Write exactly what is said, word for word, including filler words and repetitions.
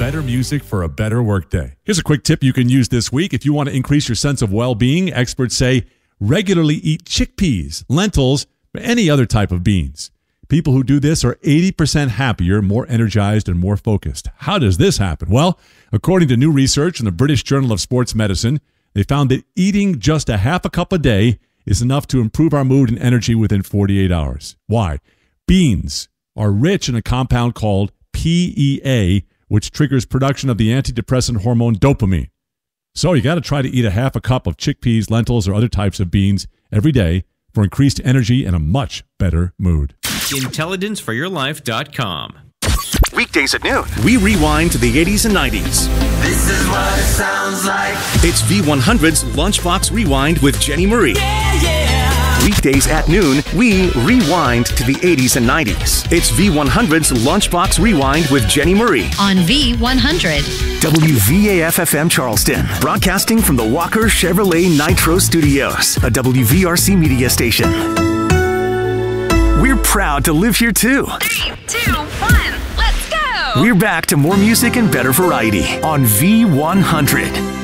better music for a better workday. Here's a quick tip you can use this week. If you want to increase your sense of well-being, experts say regularly eat chickpeas, lentils, or any other type of beans. People who do this are eighty percent happier, more energized, and more focused. How does this happen? Well, according to new research in the British Journal of Sports Medicine, they found that eating just a half a cup a day is enough to improve our mood and energy within forty-eight hours. Why? Beans are rich in a compound called P E A, which triggers production of the antidepressant hormone dopamine. So you got to try to eat a half a cup of chickpeas, lentils, or other types of beans every day for increased energy and a much better mood. intelligence for your life dot com. Weekdays at noon, we rewind to the eighties and nineties. This is what it sounds like. It's V one hundred's Lunchbox Rewind with Jenny Marie. Yeah, yeah. Weekdays at noon, we rewind to the eighties and nineties. It's V one hundred's Lunchbox Rewind with Jenny Marie. On V one hundred. W V A F F M Charleston, broadcasting from the Walker Chevrolet Nitro Studios, a W V R C media station. We're proud to live here too. Three, two, one, let's go! We're back to more music and better variety on V one hundred.